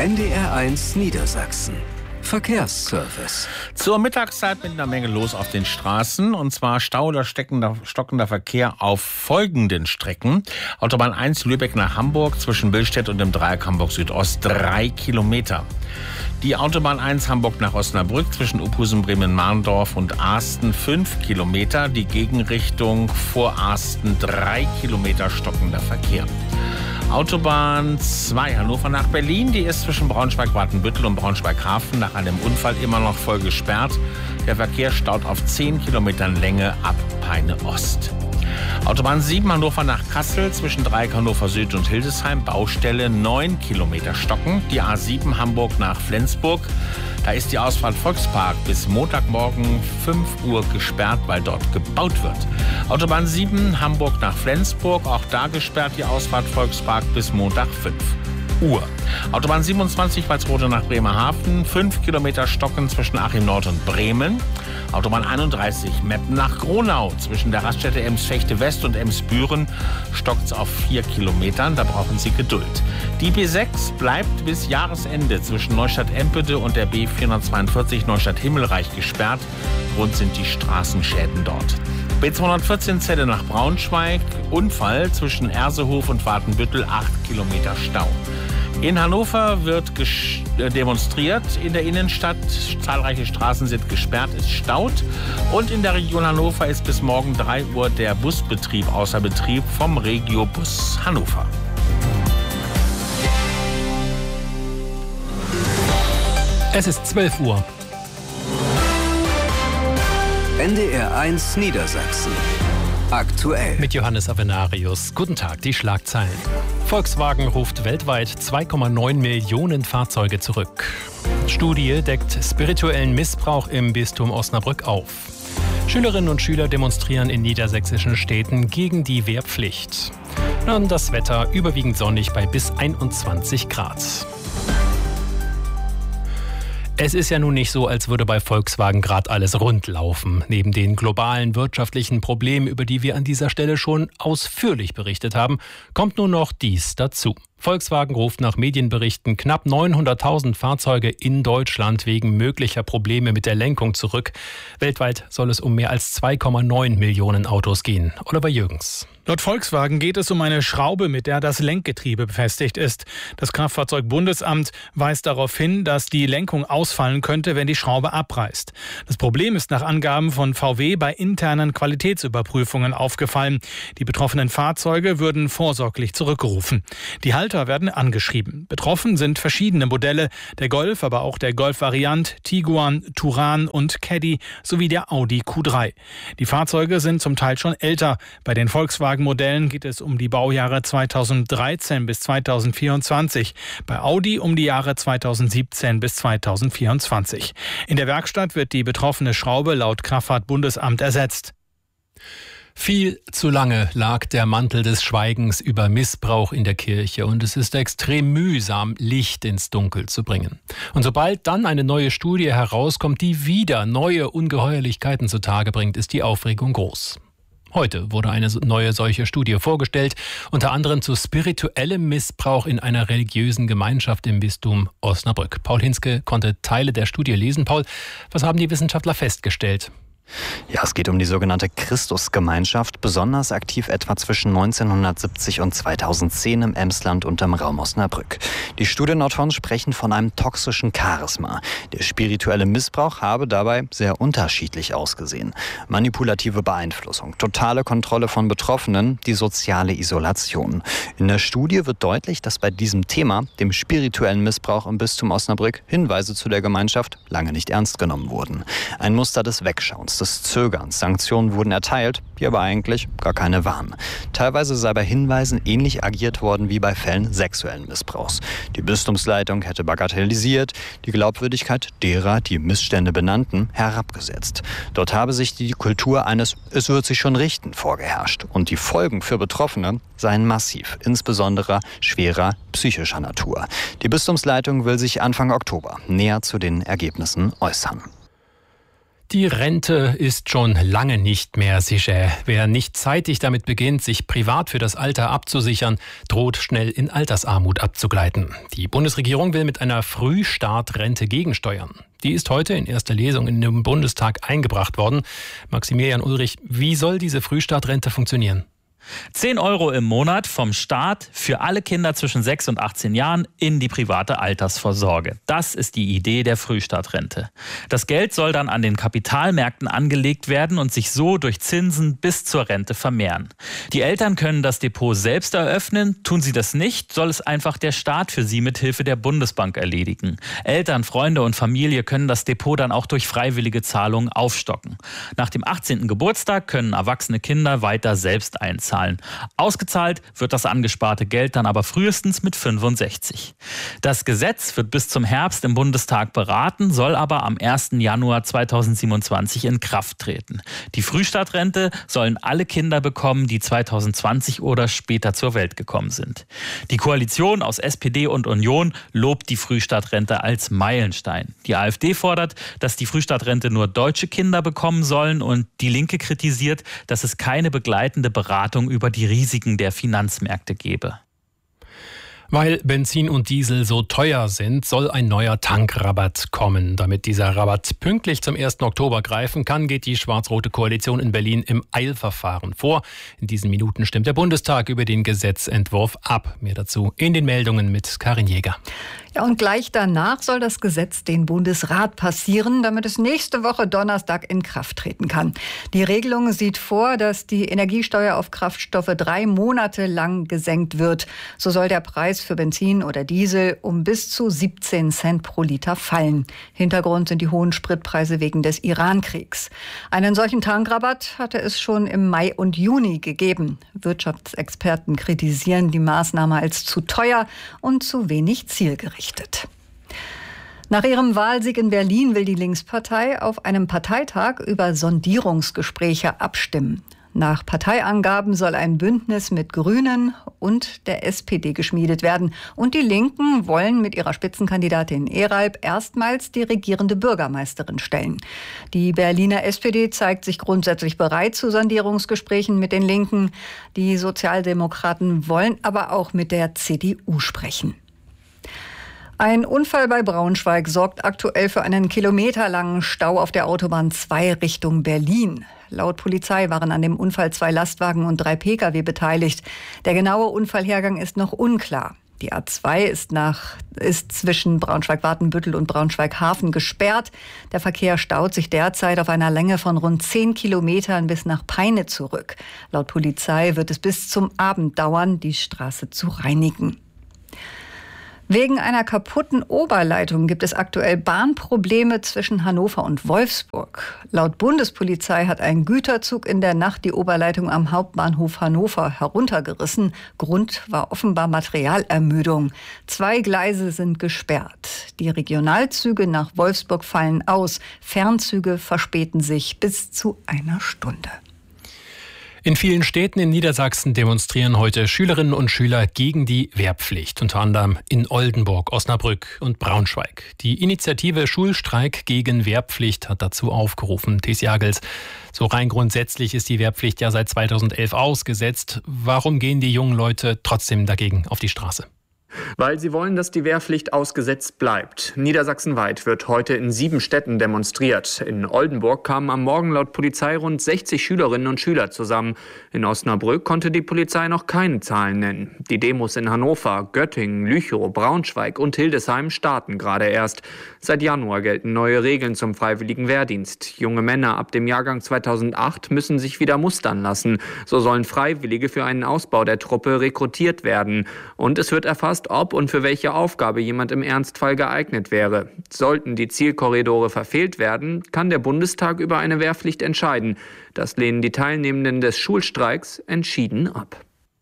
NDR1 Niedersachsen. Verkehrsservice. Zur Mittagszeit mit einer Menge los auf den Straßen. Und zwar Stau oder stockender Verkehr auf folgenden Strecken. Autobahn 1 Lübeck nach Hamburg zwischen Billstedt und dem Dreieck Hamburg Südost 3 Kilometer. Die Autobahn 1 Hamburg nach Osnabrück zwischen Uphusen, Bremen-Mahndorf und Asten 5 Kilometer. Die Gegenrichtung vor Asten 3 Kilometer stockender Verkehr. Autobahn 2 Hannover nach Berlin, die ist zwischen Braunschweig-Watenbüttel und Braunschweig-Hafen nach einem Unfall immer noch voll gesperrt. Der Verkehr staut auf 10 Kilometern Länge ab Peine Ost. Autobahn 7 Hannover nach Kassel zwischen Dreieck Hannover Süd und Hildesheim, Baustelle 9 Kilometer stocken. Die A7 Hamburg nach Flensburg, da ist die Ausfahrt Volkspark bis Montagmorgen 5 Uhr gesperrt, weil dort gebaut wird. Autobahn 7 Hamburg nach Flensburg, auch da gesperrt die Ausfahrt Volkspark bis Montag 5 Uhr. Autobahn 27 Walsrode nach Bremerhaven, 5 Kilometer stocken zwischen Achim Nord und Bremen. Autobahn 31 Meppen nach Gronau, zwischen der Raststätte Ems-Fechte West und Ems-Büren stockt es auf 4 Kilometern, da brauchen Sie Geduld. Die B6 bleibt bis Jahresende zwischen Neustadt-Empede und der B442 Neustadt-Himmelreich gesperrt. Grund sind die Straßenschäden dort. B214 Celle nach Braunschweig, Unfall zwischen Ersehof und Watenbüttel, 8 Kilometer Stau. In Hannover wird demonstriert in der Innenstadt. Zahlreiche Straßen sind gesperrt, es staut. Und in der Region Hannover ist bis morgen 3 Uhr der Busbetrieb außer Betrieb vom Regiobus Hannover. Es ist 12 Uhr. NDR1 Niedersachsen. Aktuell. Mit Johannes Avenarius. Guten Tag, die Schlagzeilen. Volkswagen ruft weltweit 2,9 Millionen Fahrzeuge zurück. Studie deckt spirituellen Missbrauch im Bistum Osnabrück auf. Schülerinnen und Schüler demonstrieren in niedersächsischen Städten gegen die Wehrpflicht. Und das Wetter überwiegend sonnig bei bis 21 Grad. Es ist ja nun nicht so, als würde bei Volkswagen gerade alles rund laufen. Neben den globalen wirtschaftlichen Problemen, über die wir an dieser Stelle schon ausführlich berichtet haben, kommt nun noch dies dazu. Volkswagen ruft nach Medienberichten knapp 900.000 Fahrzeuge in Deutschland wegen möglicher Probleme mit der Lenkung zurück. Weltweit soll es um mehr als 2,9 Millionen Autos gehen. Oliver Jürgens. Laut Volkswagen geht es um eine Schraube, mit der das Lenkgetriebe befestigt ist. Das Kraftfahrzeugbundesamt weist darauf hin, dass die Lenkung ausfallen könnte, wenn die Schraube abreißt. Das Problem ist nach Angaben von VW bei internen Qualitätsüberprüfungen aufgefallen. Die betroffenen Fahrzeuge würden vorsorglich zurückgerufen. Die Halter werden angeschrieben. Betroffen sind verschiedene Modelle, der Golf, aber auch der Golf-Variant, Tiguan, Touran und Caddy sowie der Audi Q3. Die Fahrzeuge sind zum Teil schon älter. Bei den Volkswagen-Modellen geht es um die Baujahre 2013 bis 2024. Bei Audi um die Jahre 2017 bis 2024. In der Werkstatt wird die betroffene Schraube laut Kraftfahrtbundesamt ersetzt. Viel zu lange lag der Mantel des Schweigens über Missbrauch in der Kirche und es ist extrem mühsam, Licht ins Dunkel zu bringen. Und sobald dann eine neue Studie herauskommt, die wieder neue Ungeheuerlichkeiten zutage bringt, ist die Aufregung groß. Heute wurde eine neue solche Studie vorgestellt, unter anderem zu spirituellem Missbrauch in einer religiösen Gemeinschaft im Bistum Osnabrück. Paul Hinske konnte Teile der Studie lesen. Paul, was haben die Wissenschaftler festgestellt? Ja, es geht um die sogenannte Christusgemeinschaft, besonders aktiv etwa zwischen 1970 und 2010 im Emsland und im Raum Osnabrück. Die Studienautoren sprechen von einem toxischen Charisma. Der spirituelle Missbrauch habe dabei sehr unterschiedlich ausgesehen. Manipulative Beeinflussung, totale Kontrolle von Betroffenen, die soziale Isolation. In der Studie wird deutlich, dass bei diesem Thema, dem spirituellen Missbrauch im Bistum Osnabrück, Hinweise zu der Gemeinschaft lange nicht ernst genommen wurden. Ein Muster des Wegschauens, des Zögerns. Sanktionen wurden erteilt, die aber eigentlich gar keine waren. Teilweise sei bei Hinweisen ähnlich agiert worden wie bei Fällen sexuellen Missbrauchs. Die Bistumsleitung hätte bagatellisiert, die Glaubwürdigkeit derer, die Missstände benannten, herabgesetzt. Dort habe sich die Kultur eines "Es wird sich schon richten" vorgeherrscht. Und die Folgen für Betroffene seien massiv, insbesondere schwerer psychischer Natur. Die Bistumsleitung will sich Anfang Oktober näher zu den Ergebnissen äußern. Die Rente ist schon lange nicht mehr sicher. Wer nicht zeitig damit beginnt, sich privat für das Alter abzusichern, droht schnell in Altersarmut abzugleiten. Die Bundesregierung will mit einer Frühstartrente gegensteuern. Die ist heute in erster Lesung in den Bundestag eingebracht worden. Maximilian Ulrich, wie soll diese Frühstartrente funktionieren? 10 € im Monat vom Staat für alle Kinder zwischen 6 und 18 Jahren in die private Altersvorsorge. Das ist die Idee der Frühstartrente. Das Geld soll dann an den Kapitalmärkten angelegt werden und sich so durch Zinsen bis zur Rente vermehren. Die Eltern können das Depot selbst eröffnen. Tun sie das nicht, soll es einfach der Staat für sie mit Hilfe der Bundesbank erledigen. Eltern, Freunde und Familie können das Depot dann auch durch freiwillige Zahlungen aufstocken. Nach dem 18. Geburtstag können erwachsene Kinder weiter selbst einzahlen. Ausgezahlt wird das angesparte Geld dann aber frühestens mit 65. Das Gesetz wird bis zum Herbst im Bundestag beraten, soll aber am 1. Januar 2027 in Kraft treten. Die Frühstartrente sollen alle Kinder bekommen, die 2020 oder später zur Welt gekommen sind. Die Koalition aus SPD und Union lobt die Frühstartrente als Meilenstein. Die AfD fordert, dass die Frühstartrente nur deutsche Kinder bekommen sollen, und die Linke kritisiert, dass es keine begleitende Beratung über die Risiken der Finanzmärkte gebe. Weil Benzin und Diesel so teuer sind, soll ein neuer Tankrabatt kommen. Damit dieser Rabatt pünktlich zum 1. Oktober greifen kann, geht die schwarz-rote Koalition in Berlin im Eilverfahren vor. In diesen Minuten stimmt der Bundestag über den Gesetzentwurf ab. Mehr dazu in den Meldungen mit Karin Jäger. Ja, und gleich danach soll das Gesetz den Bundesrat passieren, damit es nächste Woche Donnerstag in Kraft treten kann. Die Regelung sieht vor, dass die Energiesteuer auf Kraftstoffe 3 Monate lang gesenkt wird. So soll der Preis für Benzin oder Diesel um bis zu 17 Cent pro Liter fallen. Hintergrund sind die hohen Spritpreise wegen des Iran-Kriegs. Einen solchen Tankrabatt hatte es schon im Mai und Juni gegeben. Wirtschaftsexperten kritisieren die Maßnahme als zu teuer und zu wenig zielgerichtet. Nach ihrem Wahlsieg in Berlin will die Linkspartei auf einem Parteitag über Sondierungsgespräche abstimmen. Nach Parteiangaben soll ein Bündnis mit Grünen und der SPD geschmiedet werden. Und die Linken wollen mit ihrer Spitzenkandidatin Eralb erstmals die regierende Bürgermeisterin stellen. Die Berliner SPD zeigt sich grundsätzlich bereit zu Sondierungsgesprächen mit den Linken. Die Sozialdemokraten wollen aber auch mit der CDU sprechen. Ein Unfall bei Braunschweig sorgt aktuell für einen kilometerlangen Stau auf der Autobahn 2 Richtung Berlin. Laut Polizei waren an dem Unfall 2 Lastwagen und 3 Pkw beteiligt. Der genaue Unfallhergang ist noch unklar. Die A2 ist zwischen Braunschweig-Watenbüttel und Braunschweig-Hafen gesperrt. Der Verkehr staut sich derzeit auf einer Länge von rund 10 Kilometern bis nach Peine zurück. Laut Polizei wird es bis zum Abend dauern, die Straße zu reinigen. Wegen einer kaputten Oberleitung gibt es aktuell Bahnprobleme zwischen Hannover und Wolfsburg. Laut Bundespolizei hat ein Güterzug in der Nacht die Oberleitung am Hauptbahnhof Hannover heruntergerissen. Grund war offenbar Materialermüdung. 2 Gleise sind gesperrt. Die Regionalzüge nach Wolfsburg fallen aus. Fernzüge verspäten sich bis zu 1 Stunde. In vielen Städten in Niedersachsen demonstrieren heute Schülerinnen und Schüler gegen die Wehrpflicht, unter anderem in Oldenburg, Osnabrück und Braunschweig. Die Initiative Schulstreik gegen Wehrpflicht hat dazu aufgerufen. Thies Jagels, so rein grundsätzlich ist die Wehrpflicht ja seit 2011 ausgesetzt. Warum gehen die jungen Leute trotzdem dagegen auf die Straße? Weil sie wollen, dass die Wehrpflicht ausgesetzt bleibt. Niedersachsenweit wird heute in 7 Städten demonstriert. In Oldenburg kamen am Morgen laut Polizei rund 60 Schülerinnen und Schüler zusammen. In Osnabrück konnte die Polizei noch keine Zahlen nennen. Die Demos in Hannover, Göttingen, Lüchow, Braunschweig und Hildesheim starten gerade erst. Seit Januar gelten neue Regeln zum freiwilligen Wehrdienst. Junge Männer ab dem Jahrgang 2008 müssen sich wieder mustern lassen. So sollen Freiwillige für einen Ausbau der Truppe rekrutiert werden. Und es wird erfasst, ob und für welche Aufgabe jemand im Ernstfall geeignet wäre. Sollten die Zielkorridore verfehlt werden, kann der Bundestag über eine Wehrpflicht entscheiden. Das lehnen die Teilnehmenden des Schulstreiks entschieden ab.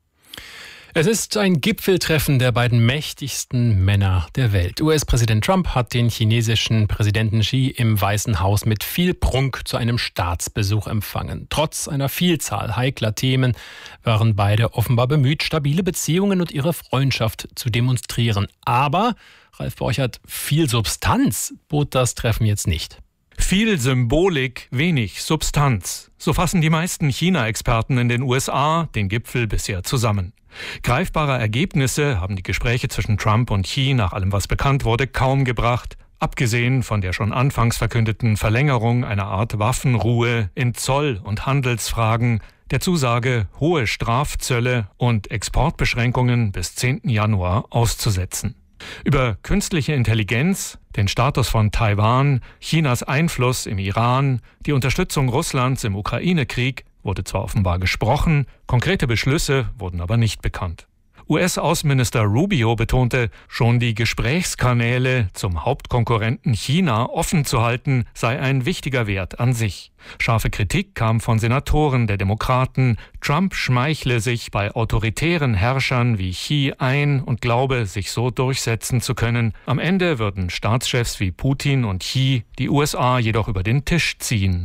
Es ist ein Gipfeltreffen der beiden mächtigsten Männer der Welt. US-Präsident Trump hat den chinesischen Präsidenten Xi im Weißen Haus mit viel Prunk zu einem Staatsbesuch empfangen. Trotz einer Vielzahl heikler Themen waren beide offenbar bemüht, stabile Beziehungen und ihre Freundschaft zu demonstrieren. Aber, Ralf Borchert, viel Substanz bot das Treffen jetzt nicht. Viel Symbolik, wenig Substanz. So fassen die meisten China-Experten in den USA den Gipfel bisher zusammen. Greifbare Ergebnisse haben die Gespräche zwischen Trump und Xi nach allem, was bekannt wurde, kaum gebracht. Abgesehen von der schon anfangs verkündeten Verlängerung einer Art Waffenruhe in Zoll- und Handelsfragen, der Zusage, hohe Strafzölle und Exportbeschränkungen bis 10. Januar auszusetzen. Über künstliche Intelligenz, den Status von Taiwan, Chinas Einfluss im Iran, die Unterstützung Russlands im Ukraine-Krieg wurde zwar offenbar gesprochen, konkrete Beschlüsse wurden aber nicht bekannt. US-Außenminister Rubio betonte, schon die Gesprächskanäle zum Hauptkonkurrenten China offen zu halten, sei ein wichtiger Wert an sich. Scharfe Kritik kam von Senatoren der Demokraten. Trump schmeichle sich bei autoritären Herrschern wie Xi ein und glaube, sich so durchsetzen zu können. Am Ende würden Staatschefs wie Putin und Xi die USA jedoch über den Tisch ziehen.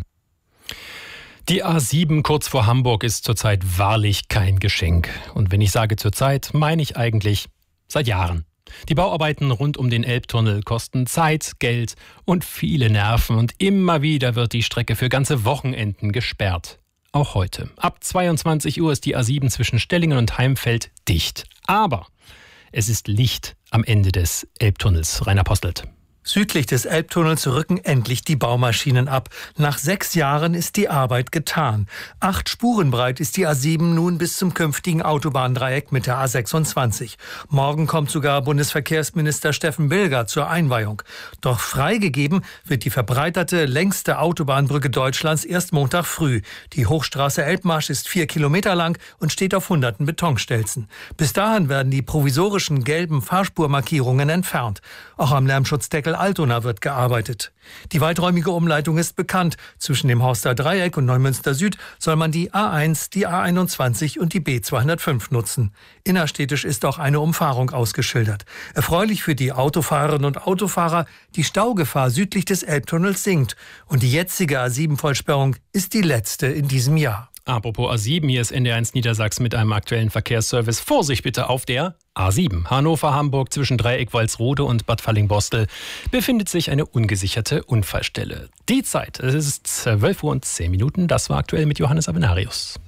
Die A7 kurz vor Hamburg ist zurzeit wahrlich kein Geschenk. Und wenn ich sage zurzeit, meine ich eigentlich seit Jahren. Die Bauarbeiten rund um den Elbtunnel kosten Zeit, Geld und viele Nerven. Und immer wieder wird die Strecke für ganze Wochenenden gesperrt. Auch heute. Ab 22 Uhr ist die A7 zwischen Stellingen und Heimfeld dicht. Aber es ist Licht am Ende des Elbtunnels. Rainer Postelt. Südlich des Elbtunnels rücken endlich die Baumaschinen ab. Nach 6 Jahren ist die Arbeit getan. 8 Spuren breit ist die A7 nun bis zum künftigen Autobahndreieck mit der A26. Morgen kommt sogar Bundesverkehrsminister Steffen Bilger zur Einweihung. Doch freigegeben wird die verbreiterte, längste Autobahnbrücke Deutschlands erst Montag früh. Die Hochstraße Elbmarsch ist 4 Kilometer lang und steht auf hunderten Betonstelzen. Bis dahin werden die provisorischen gelben Fahrspurmarkierungen entfernt. Auch am Lärmschutzdeckel Altona wird gearbeitet. Die weiträumige Umleitung ist bekannt. Zwischen dem Horster Dreieck und Neumünster Süd soll man die A1, die A21 und die B205 nutzen. Innerstädtisch ist auch eine Umfahrung ausgeschildert. Erfreulich für die Autofahrerinnen und Autofahrer, die Staugefahr südlich des Elbtunnels sinkt. Und die jetzige A7-Vollsperrung ist die letzte in diesem Jahr. Apropos A7, hier ist NDR1 Niedersachsen mit einem aktuellen Verkehrsservice. Vorsicht bitte auf der A7. Hannover-Hamburg zwischen Dreieck-Walsrode und Bad Fallingbostel befindet sich eine ungesicherte Unfallstelle. Die Zeit, es ist 12:10 Uhr. Das war aktuell mit Johannes Avenarius.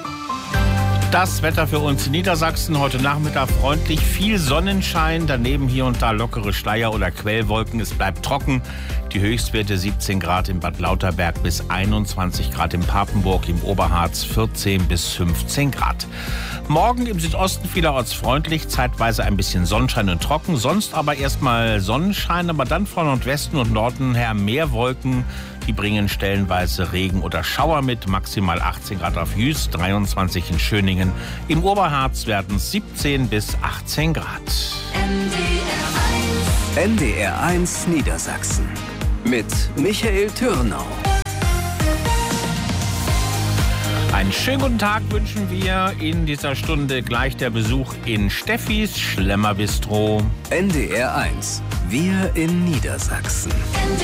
Das Wetter für uns in Niedersachsen. Heute Nachmittag freundlich, viel Sonnenschein, daneben hier und da lockere Schleier- oder Quellwolken. Es bleibt trocken. Die Höchstwerte 17 Grad in Bad Lauterberg bis 21 Grad in Papenburg, im Oberharz 14 bis 15 Grad. Morgen im Südosten vielerorts freundlich, zeitweise ein bisschen Sonnenschein und trocken, sonst aber erstmal Sonnenschein, aber dann von Nordwesten und Norden her mehr Wolken. Die bringen stellenweise Regen oder Schauer mit, maximal 18 Grad auf Jüst, 23 in Schöningen. Im Oberharz werden es 17 bis 18 Grad. NDR1 Niedersachsen mit Michael Türnau. Einen schönen guten Tag wünschen wir in dieser Stunde. Gleich der Besuch in Steffis Schlemmerbistro. NDR1, wir in Niedersachsen.